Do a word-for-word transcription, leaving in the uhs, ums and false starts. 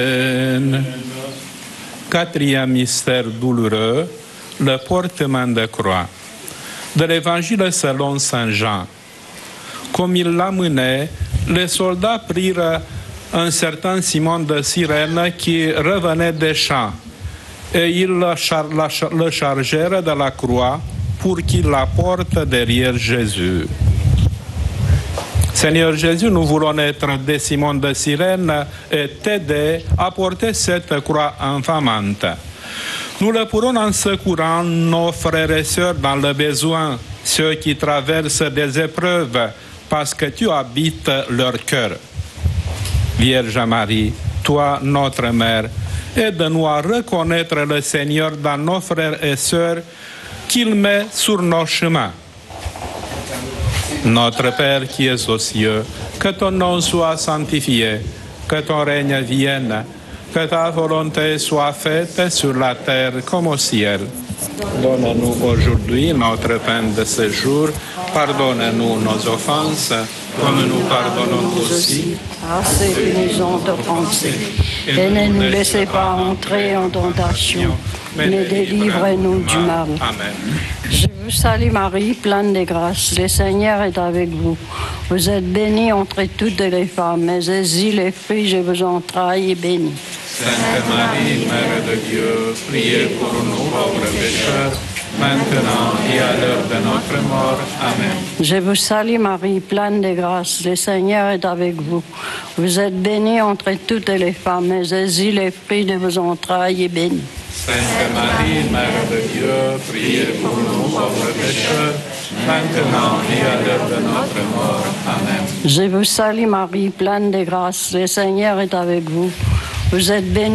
Quatrième mystère douloureux, le portement de croix. De l'Évangile selon Saint Jean. Comme il l'amenait, les soldats prirent un certain Simon de Cyrène qui revenait des champs, et ils le, char le chargèrent de la croix pour qu'il la porte derrière Jésus. Seigneur Jésus, nous voulons être des Simon de Cyrène et t'aider à porter cette croix infamante. Nous le pourrons en secourant nos frères et sœurs dans le besoin, ceux qui traversent des épreuves, parce que tu habites leur cœur. Vierge Marie, toi, notre Mère, aide-nous à reconnaître le Seigneur dans nos frères et sœurs qu'il met sur nos chemins. Notre Père qui es aux cieux, que ton nom soit sanctifié, que ton règne vienne, que ta volonté soit faite sur la terre comme au ciel. Donne-nous aujourd'hui notre pain de ce jour. Pardonne-nous nos offenses, comme nous pardonnons aussi à ceux qui nous ont offensés. Et ne nous laissez pas entrer en tentation, mais délivre-nous du mal. Amen. Je vous salue Marie, pleine de grâce. Le Seigneur est avec vous. Vous êtes bénie entre toutes les femmes, mais Jésus, le fruit de vos entrailles, est béni. Sainte Marie, Mère de Dieu, priez pour nous pauvres pécheurs, maintenant et à l'heure de notre mort. Amen. Je vous salue Marie, pleine de grâce. Le Seigneur est avec vous. Vous êtes bénie entre toutes les femmes, mais Jésus, le fruit de vos entrailles, est béni. Sainte Marie, Mère de Dieu, priez pour nous pauvres pécheurs, maintenant et à l'heure de notre mort. Amen. Je vous salue Marie, pleine de grâce. Le Seigneur est avec vous. Vous êtes bénie